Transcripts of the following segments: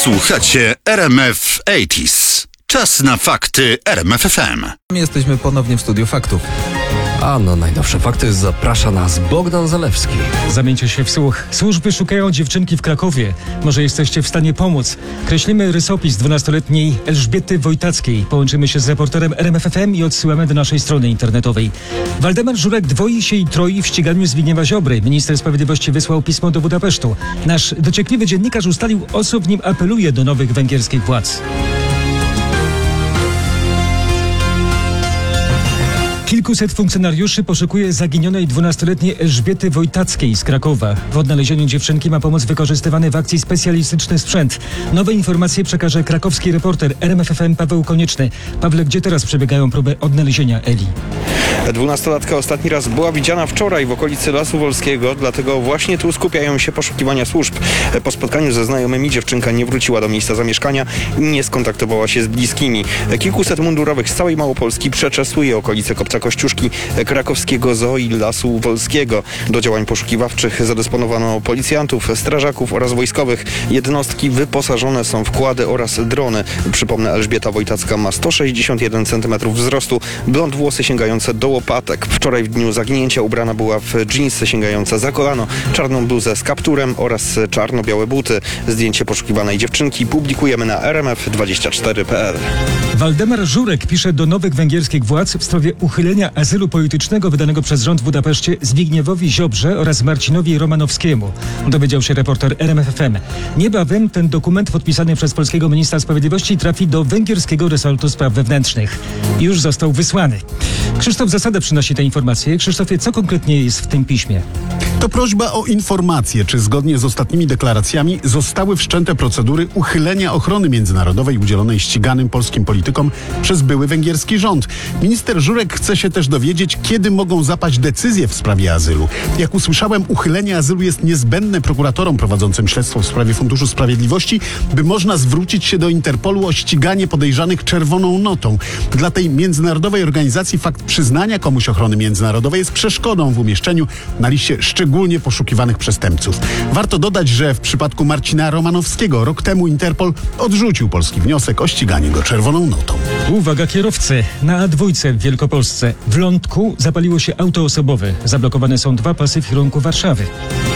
Słuchacie RMF 80s. Czas na fakty RMF FM. Jesteśmy ponownie w studiu faktów. A na najnowsze fakty zaprasza nas Bogdan Zalewski. Zamieńcie się w słuch. Służby szukają dziewczynki w Krakowie. Może jesteście w stanie pomóc. Kreślimy rysopis 12-letniej Elżbiety Wojtackiej. Połączymy się z reporterem RMF FM i odsyłamy do naszej strony internetowej. Waldemar Żurek dwoi się i troi w ściganiu Zbigniewa Ziobry. Minister Sprawiedliwości wysłał pismo do Budapesztu. Nasz dociekliwy dziennikarz ustalił, o co w nim apeluje do nowych węgierskich władz. Kilkuset funkcjonariuszy poszukuje zaginionej 12-letniej Elżbiety Wojtackiej z Krakowa. W odnalezieniu dziewczynki ma pomóc wykorzystywany w akcji specjalistyczny sprzęt. Nowe informacje przekaże krakowski reporter RMF FM Paweł Konieczny. Pawle, gdzie teraz przebiegają próby odnalezienia Eli? 12-latka ostatni raz była widziana wczoraj w okolicy Lasu Wolskiego, dlatego właśnie tu skupiają się poszukiwania służb. Po spotkaniu ze znajomymi dziewczynka nie wróciła do miejsca zamieszkania i nie skontaktowała się z bliskimi. Kilkuset mundurowych z całej Małopolski przeczesuje okolice Kopca Kościuszki, krakowskiego zoo i Lasu Wolskiego. Do działań poszukiwawczych zadysponowano policjantów, strażaków oraz wojskowych. Jednostki wyposażone są w kłady oraz drony. Przypomnę, Elżbieta Wojtacka ma 161 cm wzrostu, blond włosy sięgające do łopatek. Wczoraj w dniu zaginięcia ubrana była w dżinsy sięgające za kolano, czarną bluzę z kapturem oraz czarno-białe buty. Zdjęcie poszukiwanej dziewczynki publikujemy na rmf24.pl. Waldemar Żurek pisze do nowych węgierskich władz w sprawie uchylenia azylu politycznego wydanego przez rząd w Budapeszcie Zbigniewowi Ziobrze oraz Marcinowi Romanowskiemu. Dowiedział się reporter RMF FM. Niebawem ten dokument podpisany przez polskiego ministra sprawiedliwości trafi do węgierskiego resortu spraw wewnętrznych. Już został wysłany. Krzysztof Zasada przynosi te informacje. Krzysztofie, co konkretnie jest w tym piśmie? To prośba o informację, czy zgodnie z ostatnimi deklaracjami zostały wszczęte procedury uchylenia ochrony międzynarodowej udzielonej ściganym polskim politykom przez były węgierski rząd. Minister Żurek chce się też dowiedzieć, kiedy mogą zapaść decyzje w sprawie azylu. Jak usłyszałem, uchylenie azylu jest niezbędne prokuratorom prowadzącym śledztwo w sprawie Funduszu Sprawiedliwości, by można zwrócić się do Interpolu o ściganie podejrzanych czerwoną notą. Dla tej międzynarodowej organizacji fakt przyznania komuś ochrony międzynarodowej jest przeszkodą w umieszczeniu na liście szczególnie poszukiwanych przestępców. Warto dodać, że w przypadku Marcina Romanowskiego rok temu Interpol odrzucił polski wniosek o ściganie go czerwoną notą. Uwaga kierowcy! Na A2 w Wielkopolsce w Lądku zapaliło się auto osobowe. Zablokowane są dwa pasy w kierunku Warszawy.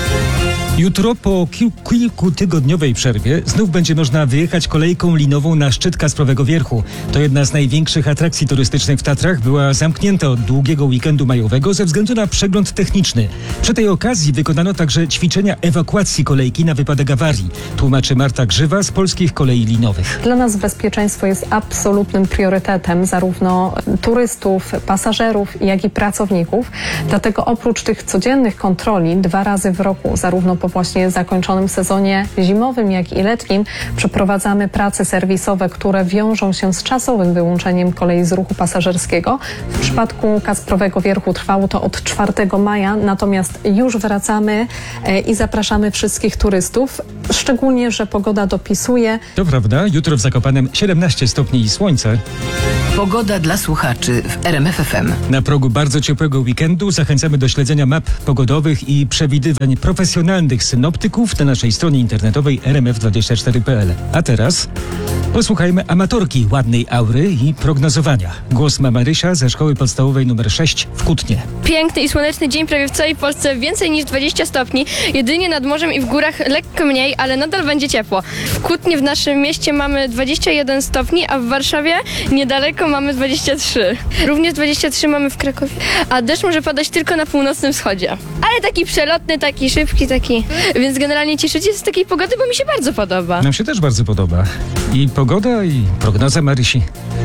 Jutro po kilkutygodniowej przerwie znów będzie można wyjechać kolejką linową na szczyt Kasprowego Wierchu. To jedna z największych atrakcji turystycznych w Tatrach. Była zamknięta od długiego weekendu majowego ze względu na przegląd techniczny. Przy tej okazji wykonano także ćwiczenia ewakuacji kolejki na wypadek awarii. Tłumaczy Marta Grzywa z Polskich Kolei Linowych. Dla nas bezpieczeństwo jest absolutnym priorytetem zarówno turystów, pasażerów, jak i pracowników. Dlatego oprócz tych codziennych kontroli 2 razy w roku, zarówno po właśnie zakończonym sezonie zimowym, jak i letnim, przeprowadzamy prace serwisowe, które wiążą się z czasowym wyłączeniem kolei z ruchu pasażerskiego. W przypadku Kasprowego Wierchu trwało to od 4 maja, natomiast już wracamy i zapraszamy wszystkich turystów, szczególnie, że pogoda dopisuje. To prawda, jutro w Zakopanem 17 stopni i słońce. Pogoda dla słuchaczy w RMF FM. Na progu bardzo ciepłego weekendu zachęcamy do śledzenia map pogodowych i przewidywań profesjonalnych synoptyków na naszej stronie internetowej rmf24.pl. A teraz posłuchajmy amatorki ładnej aury i prognozowania. Głos ma Marysia ze szkoły podstawowej nr 6 w Kutnie. Piękny i słoneczny dzień, prawie w całej Polsce więcej niż 20 stopni. Jedynie nad morzem i w górach lekko mniej, ale nadal będzie ciepło. W Kutnie w naszym mieście mamy 21 stopni, a w Warszawie niedaleko mamy 23. Również 23 mamy w Krakowie, a deszcz może padać tylko na północnym wschodzie. Ale taki przelotny, taki szybki, taki... Więc generalnie cieszycie się z takiej pogody, bo mi się bardzo podoba. Nam się też bardzo podoba. I pogoda, i prognoza Marysi.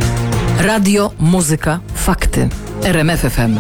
Radio, muzyka, fakty. RMF FM.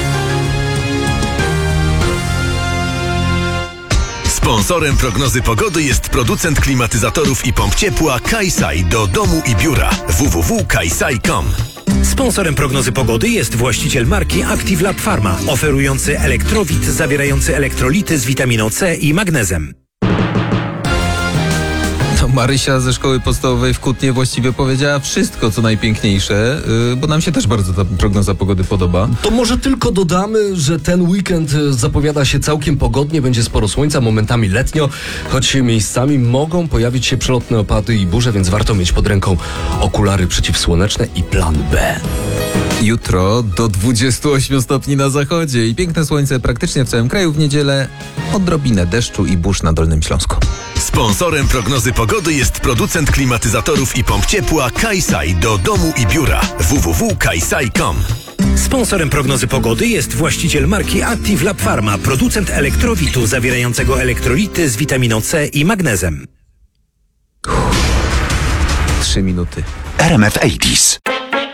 Sponsorem prognozy pogody jest producent klimatyzatorów i pomp ciepła Kaisai do domu i biura www.kaisai.com. Sponsorem prognozy pogody jest właściciel marki Active Lab Pharma, oferujący elektrowid zawierający elektrolity z witaminą C i magnezem. To Marysia ze szkoły podstawowej w Kutnie właściwie powiedziała wszystko, co najpiękniejsze, bo nam się też bardzo ta prognoza pogody podoba. To może tylko dodamy, że ten weekend zapowiada się całkiem pogodnie, będzie sporo słońca, momentami letnio, choć miejscami mogą pojawić się przelotne opady i burze, więc warto mieć pod ręką okulary przeciwsłoneczne i plan B. Jutro do 28 stopni na zachodzie i piękne słońce praktycznie w całym kraju w niedzielę, odrobinę deszczu i burz na Dolnym Śląsku. Sponsorem prognozy pogody jest producent klimatyzatorów i pomp ciepła Kaisai do domu i biura www.kaisai.com. Sponsorem prognozy pogody jest właściciel marki Active Lab Pharma, producent elektrowitu zawierającego elektrolity z witaminą C i magnezem. 3 minuty. RMF 80s.